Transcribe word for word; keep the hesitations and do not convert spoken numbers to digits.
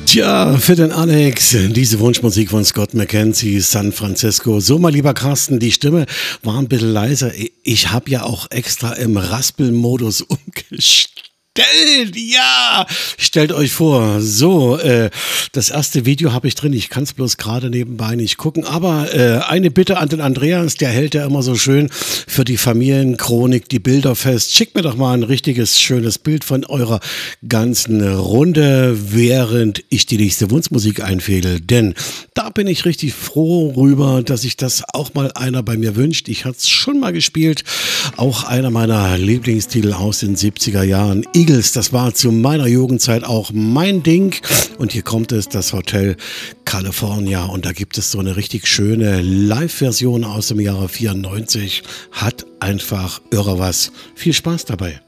Tja, für den Alex, diese Wunschmusik von Scott McKenzie, San Francisco. So, mein lieber Carsten, die Stimme war ein bisschen leiser. Ich habe ja auch extra im Raspelmodus umgestellt. Ja, stellt euch vor, so, äh, das erste Video habe ich drin, ich kann es bloß gerade nebenbei nicht gucken, aber äh, eine Bitte an den Andreas, der hält ja immer so schön für die Familienchronik die Bilder fest. Schickt mir doch mal ein richtiges, schönes Bild von eurer ganzen Runde, während ich die nächste Wunschmusik einfädel, denn da bin ich richtig froh rüber, dass sich das auch mal einer bei mir wünscht. Ich hatte es schon mal gespielt, auch einer meiner Lieblingstitel aus den siebziger Jahren, Eagles, das war zu meiner Jugendzeit auch mein Ding. Und hier kommt es, das Hotel California. Und da gibt es so eine richtig schöne Live-Version aus dem Jahre vierundneunzig. Hat einfach irre was. Viel Spaß dabei.